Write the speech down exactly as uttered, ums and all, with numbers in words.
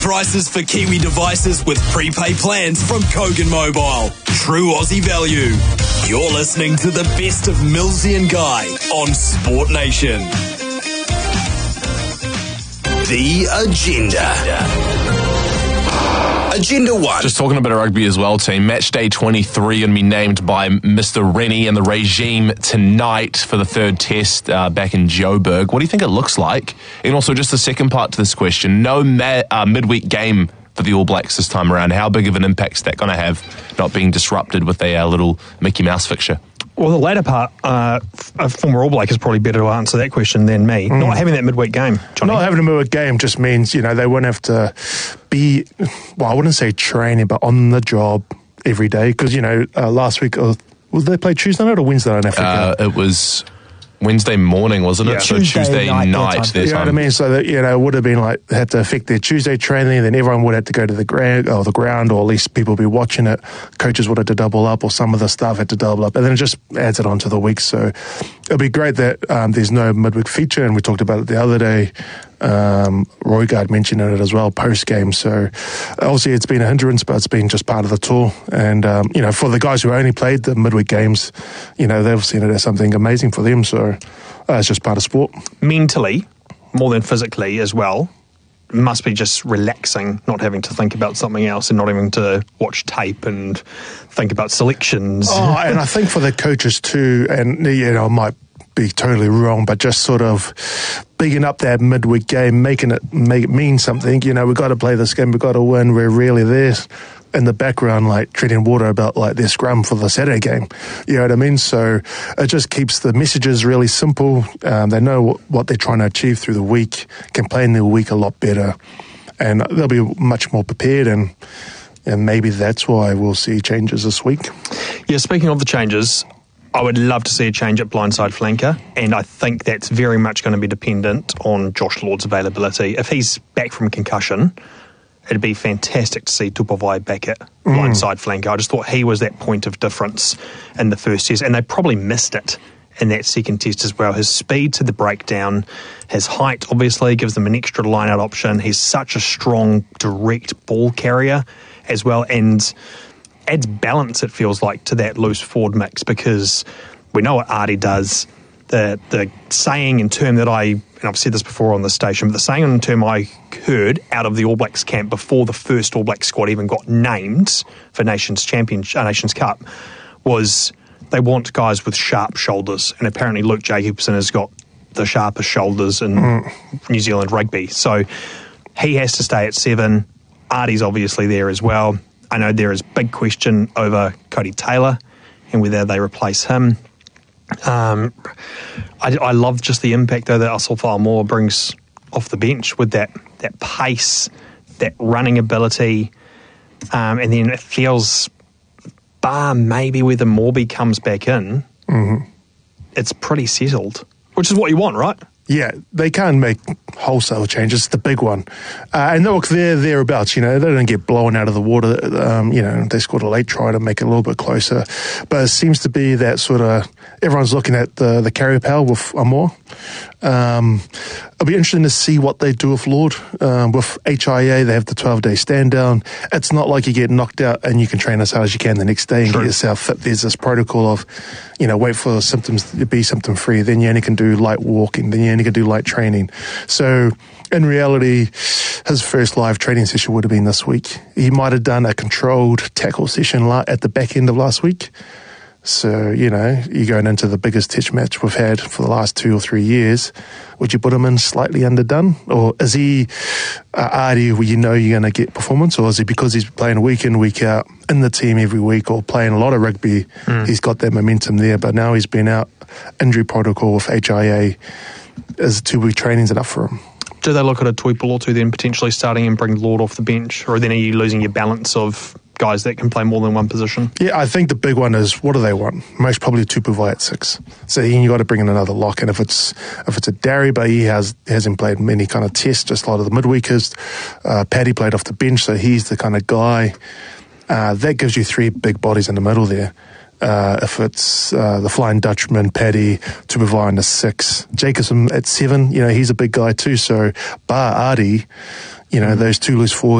Prices for Kiwi devices with prepay plans from Kogan Mobile. True Aussie value. You're listening to the best of Millsy and Guy on Sport Nation. The Agenda. Agenda one. Just talking a bit of rugby as well, team. Match day twenty-three going to be named by Mister Rennie and the regime tonight for the third test uh, back in Joburg. What do you think it looks like? And also just the second part to this question. No ma- uh, midweek game for the All Blacks this time around. How big of an impact is that going to have, not being disrupted with a uh, little Mickey Mouse fixture? Well, the latter part, uh, a former All Black is probably better to answer that question than me. Mm. Not having that midweek game, Johnny. Not having a midweek game just means, you know, they won't have to be, well, I wouldn't say training, but on the job every day. Because, you know, uh, last week, uh, was they play Tuesday night or Wednesday night in Africa? Uh, it was Wednesday morning, wasn't it? Yeah. So Tuesday Tuesday night, night their time. their You know time. what I mean? So that, you know, it would have been like, had to affect their Tuesday training, then everyone would have to go to the ground, or the ground, or at least people would be watching it. Coaches would have to double up, or some of the staff had to double up, and then it just adds it onto the week. So it'll be great that um, there's no midweek feature, and we talked about it the other day. Um, Roygaard mentioned it as well post game. So obviously it's been a hindrance, but it's been just part of the tour. And um, you know, for the guys who only played the midweek games, you know, they've seen it as something amazing for them. So uh, it's just part of sport. Mentally, more than physically as well, must be just relaxing, not having to think about something else and not having to watch tape and think about selections. Oh, and I think for the coaches too, and you know, I might be totally wrong, but just sort of bigging up that midweek game, making it make it mean something. You know, we've got to play this game, we've got to win. We're really there in the background, like treading water about like their scrum for the Saturday game. You know what I mean? So it just keeps the messages really simple. Um, they know what, what they're trying to achieve through the week, can plan their week a lot better, and they'll be much more prepared. And and maybe that's why we'll see changes this week. Yeah, speaking of the changes, I would love to see a change at blindside flanker, and I think that's very much going to be dependent on Josh Lord's availability. If he's back from concussion, it'd be fantastic to see Tupavai back at blindside mm. flanker. I just thought he was that point of difference in the first test, and they probably missed it in that second test as well. His speed to the breakdown, his height obviously gives them an extra line-out option. He's such a strong, direct ball carrier as well, and adds balance, it feels like, to that loose forward mix, because we know what Artie does. The the saying and term that I, and I've said this before on the station, but the saying and term I heard out of the All Blacks camp before the first All Blacks squad even got named for Nations Champion, uh, Nations Cup was they want guys with sharp shoulders, and apparently Luke Jacobson has got the sharpest shoulders in mm. New Zealand rugby. So he has to stay at seven. Artie's obviously there as well. I know there is big question over Cody Taylor and whether they replace him. Um, I, I love just the impact, though, that Asafal Moore brings off the bench with that, that pace, that running ability. Um, and then it feels, bar maybe whether Morby comes back in, mm-hmm. it's pretty settled, which is what you want, right? Yeah, they can't make wholesale changes. It's the big one. Uh, and look, they're thereabouts, you know, they don't get blown out of the water. Um, you know, they scored a late try to make it a little bit closer. But it seems to be that sort of, everyone's looking at the, the carry power with Amor. Um, it'll be interesting to see what they do with Lord. Um, with H I A, they have the twelve-day stand-down. It's not like you get knocked out and you can train as hard as you can the next day and True. Get yourself fit. There's this protocol of, you know, wait for the symptoms to be symptom-free. Then you only can do light walking. Then you only can do light training. So in reality, his first live training session would have been this week. He might have done a controlled tackle session at the back end of last week. So, you know, you're going into the biggest test match we've had for the last two or three years. Would you put him in slightly underdone? Or is he uh, Artie where you know you're going to get performance? Or is he because he's playing week in, week out in the team every week or playing a lot of rugby, mm. he's got that momentum there. But now he's been out, injury protocol with H I A. Is two-week training's enough for him? Do they look at a Tuipu or two then potentially starting and bring Lord off the bench? Or then are you losing your balance of guys that can play more than one position? Yeah, I think the big one is, what do they want? Most probably Tupuvai at six. So then you got to bring in another lock. And if it's if it's a Darry, but he has, hasn't played many kind of tests, just a lot of the midweekers. Uh, Paddy played off the bench, so he's the kind of guy. Uh, that gives you three big bodies in the middle there. Uh, if it's uh, the Flying Dutchman, Paddy, Tupuvai in the six. Jacobson at seven, you know, he's a big guy too. So bar Artie, you know, those two loose forwards